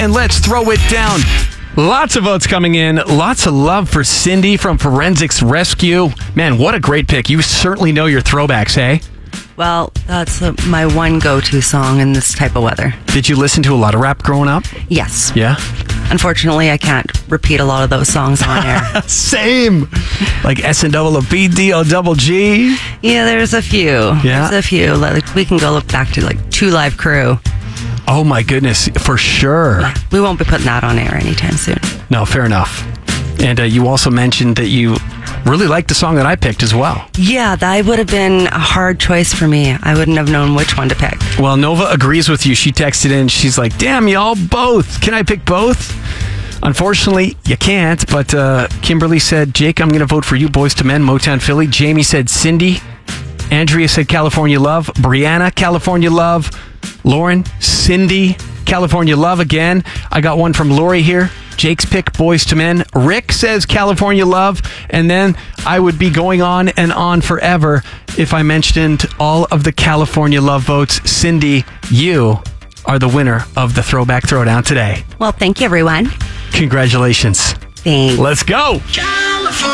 and let's throw it down. Lots of votes coming in. Lots of love for Cindy from Forensics Rescue. Man, what a great pick. You certainly know your throwbacks, hey? Well, that's my one go-to song in this type of weather. Did you listen to a lot of rap growing up? Yes. Yeah? Unfortunately, I can't repeat a lot of those songs on air. Same. Like SNOOPDOGG. Yeah, there's a few. Yeah? There's a few. Like, we can go look back to like Two Live Crew. Oh my goodness, for sure. Yeah, we won't be putting that on air anytime soon. No, fair enough. And you also mentioned that you really liked the song that I picked as well. Yeah, that would have been a hard choice for me. I wouldn't have known which one to pick. Well, Nova agrees with you. She texted in. She's like, damn, y'all, both. Can I pick both? Unfortunately, you can't. But Kimberly said, Jake, I'm going to vote for you, Boys to Men, Motown Philly. Jamie said, Cindy. Andrea said, California Love. Brianna, California Love. Lauren, Cindy, California Love again. I got one from Lori here. Jake's pick, Boys to Men. Rick says California Love. And then I would be going on and on forever if I mentioned all of the California Love votes. Cindy, you are the winner of the Throwback Throwdown today. Well, thank you, everyone. Congratulations. Thanks. Let's go.